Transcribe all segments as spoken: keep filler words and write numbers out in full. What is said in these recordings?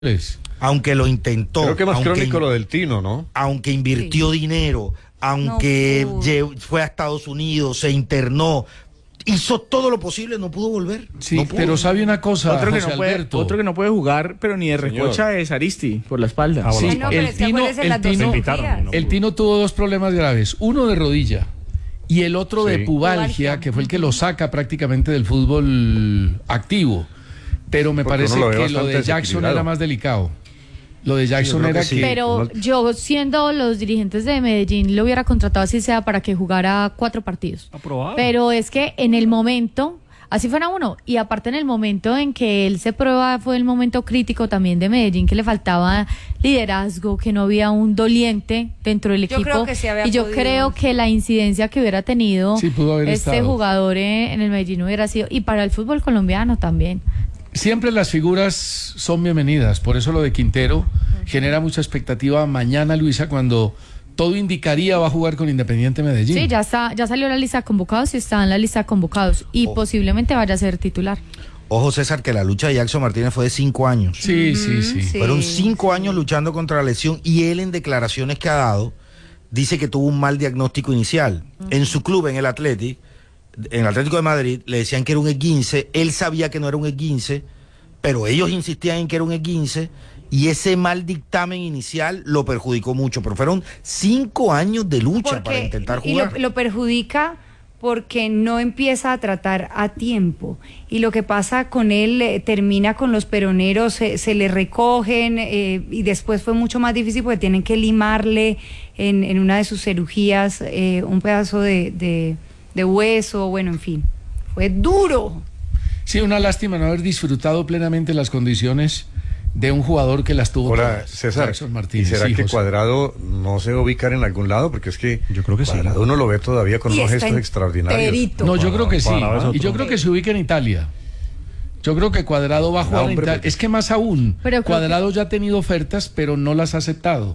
Aunque lo intentó. Creo que más aunque, crónico lo del Tino, ¿no? Aunque invirtió sí. dinero, aunque no lle- fue a Estados Unidos, se internó, hizo todo lo posible, no pudo volver. Sí, no pudo. Pero sabe una cosa, otro que, José no puede, Alberto. otro que no puede jugar, pero ni de recocha es Aristi, por la espalda. Ah, bueno. Sí, no, el, es Tino, el, Tino, no el Tino tuvo dos problemas graves, uno de rodilla y el otro sí. de pubalgia, que fue el que lo saca prácticamente del fútbol activo. Pero me Porque parece lo que lo de Jackson era más delicado. Lo de Jackson sí, era que sí. que... Pero yo, siendo los dirigentes de Medellín, lo hubiera contratado así sea para que jugara cuatro partidos. Aprobado. Pero es que en el momento, así fuera uno, y aparte en el momento en que él se prueba, fue el momento crítico también de Medellín, que le faltaba liderazgo, que no había un doliente dentro del equipo. Yo creo que sí había y yo podido. creo que la incidencia que hubiera tenido Sí, pudo haber este estado. jugador en el Medellín hubiera sido, y para el fútbol colombiano también. Siempre las figuras son bienvenidas, por eso lo de Quintero genera mucha expectativa mañana, Luisa, cuando todo indicaría va a jugar con Independiente Medellín. Sí, ya está, ya salió la lista de convocados y está en la lista de convocados y Oh. posiblemente vaya a ser titular. Ojo, César, que la lucha de Jackson Martínez fue de cinco años. Sí, sí, sí. Sí. Fueron cinco años luchando contra la lesión y él en declaraciones que ha dado dice que tuvo un mal diagnóstico inicial. Uh-huh. En su club, en el Athletic, en el Atlético de Madrid, le decían que era un esguince, él sabía que no era un esguince, pero ellos insistían en que era un esguince y ese mal dictamen inicial lo perjudicó mucho, pero fueron cinco años de lucha Porque, para intentar y jugar. lo, lo perjudica porque no empieza a tratar a tiempo. Y lo que pasa con él, eh, termina con los peroneros, se, se le recogen eh, y después fue mucho más difícil porque tienen que limarle en, en una de sus cirugías eh, un pedazo de, de, de hueso, bueno, en fin, fue duro. Sí, una lástima no haber disfrutado plenamente las condiciones de un jugador que las tuvo Hola, todas. César, Jackson Martínez. ¿y será Sí, que José. Cuadrado no se va a ubicar en algún lado? Porque es que Yo creo que sí. Cuadrado uno lo ve todavía con Y unos está gestos extraordinarios. enterito. No, yo creo que sí. Cuadrado es Y otro. yo creo que se ubica en Italia. Yo creo que Cuadrado va a jugar Ah, en hombre, Italia. porque- Es que más aún, Pero creo Cuadrado ya ha tenido ofertas, pero no las ha aceptado.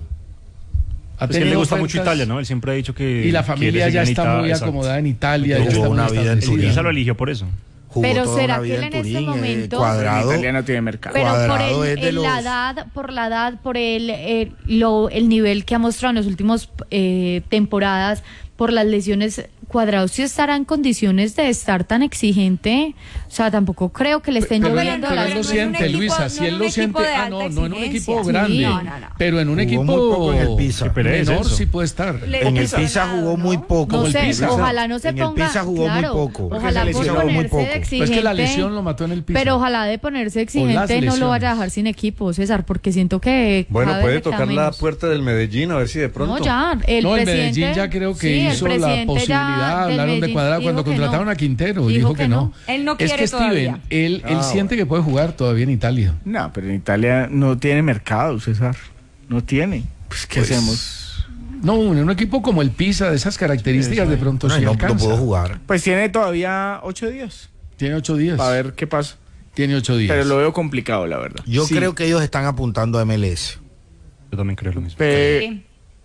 Ha Es que le tenido gusta mucho ofertas Italia, ¿no? Él siempre ha dicho que... Y la quiere familia seguir ya en está Ita- muy exacto. acomodada en Italia. Tuvo Ya está muy una vida en establecida. Turín. Pisa lo eligió por eso. Jugó Pero toda ¿será una vida que él en en este Turín, eh, momento- Cuadrado, Italia no tiene mercado. Pero por Cuadrado el, es de en los- la edad, por la edad, por el, eh, lo, el nivel que ha mostrado en las últimas eh, temporadas, por las lesiones, Cuadrado sí estará en condiciones de estar tan exigente. O sea, tampoco creo que le estén Pero, lloviendo pero la él lo no es un siente, equipo- Luisa, no si en él un lo equipo siente, de ah, alta no, no en un exigencia. equipo Sí, grande, no, no, no. pero en un Jugó equipo muy poco en el Pisa. Que pelee es menor eso. sí puede estar. Le- En el lesionado, Pisa jugó muy ¿no? poco. No Como el sé, Pisa. ojalá no se En el ponga. Pisa jugó muy claro, poco. Ojalá Se por lesionó muy ponerse poco. de Pues exigente. que la lesión lo mató en el Pisa. Pero ojalá de ponerse exigente no lo vaya a dejar sin equipo, César, porque siento que. Bueno, cada vez puede le queda tocar la menos. puerta del Medellín, a ver si de pronto. No, ya. El no, el presidente, Medellín ya creo que sí, el hizo la presidente posibilidad, ya del hablaron de Medellín Cuadrado cuando dijo que contrataron no. a Quintero, Dijo dijo que, que no. no. Él no Es quiere que Steven, todavía. él, él Ah, siente bueno. que puede jugar todavía en Italia. No, pero en Italia no tiene mercado, César. No tiene. Pues, ¿qué Pues, hacemos? No, en un equipo como el Pisa, de esas características, de pronto No, sí no, no alcanza. pudo jugar. Pues tiene todavía ocho días Tiene ocho días. para ver qué pasa. Tiene ocho días. Pero lo veo complicado, la verdad. Yo Sí. creo que ellos están apuntando a M L S. Yo también creo lo mismo. Pe- Sí.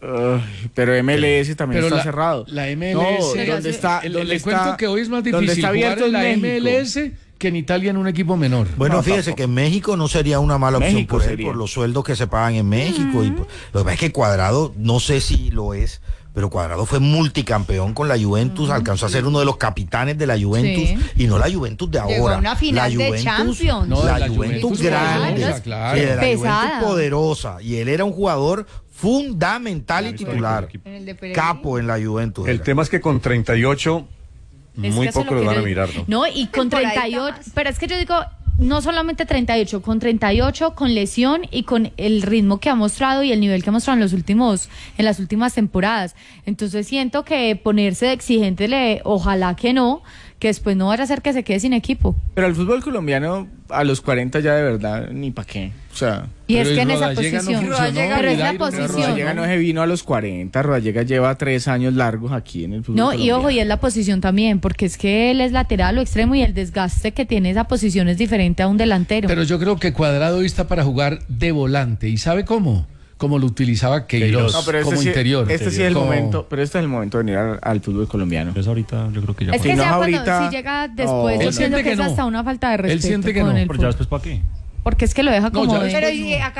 Ay, pero M L S también Pero está la, cerrado. la M L No, S, ¿dónde está? le, ¿Dónde le está- cuento que hoy es más dónde difícil está jugar abierto en la en México? M L S que en Italia en un equipo menor. Bueno, No, fíjese tampoco. que en México no sería una mala opción México por él, sería. por los sueldos que se pagan en México. Y por- lo que pasa es que Cuadrado, no sé si lo es, pero Cuadrado fue multicampeón con la Juventus, alcanzó a ser uno de los capitanes de la Juventus, Sí. y no la Juventus de ahora. Llegó a una final la de Juventus, Champions. No, la, la Juventus, Juventus grande, poderosa, claro. sí, de la Pesada. Juventus poderosa, y él era un jugador fundamental y titular, En el de Pereira. capo en la Juventus. El era. tema es que con treinta y ocho Es muy que eso poco es los lo que van a yo- mirar, ¿no? No, y con Temporadita treinta y ocho, más. pero es que yo digo, no solamente treinta y ocho, con treinta y ocho, con lesión y con el ritmo que ha mostrado y el nivel que ha mostrado en los últimos, en las últimas temporadas. Entonces siento que ponerse de exigente, le, ojalá que no, que después no vaya a ser que se quede sin equipo. Pero el fútbol colombiano a los cuarenta ya de verdad, ni pa' qué. O sea, Y Pero es que en esa Rodallega no posición, funcionó, pero es la Milairo, posición. Rodallega no se vino a los cuarenta, Rodallega lleva tres años largos aquí en el fútbol No, y colombiano. ojo, y es la posición también, porque es que él es lateral o extremo y el desgaste que tiene esa posición es diferente a un delantero. Pero yo creo que Cuadrado hoy está para jugar de volante. ¿Y sabe cómo? Como lo utilizaba Queiroz, No, pero este como sí- interior. Este sí es el Como- momento, pero este es el momento de venir al, al fútbol colombiano. Entonces ahorita yo creo que ya... es Si que no sea cuando, ahorita- si llega después, No, yo él siento siente que, que es no. hasta una falta de Él respeto siente que con no, el Pero ya fútbol. después ¿para qué? porque es que lo deja No, como ya de- después Pero y acá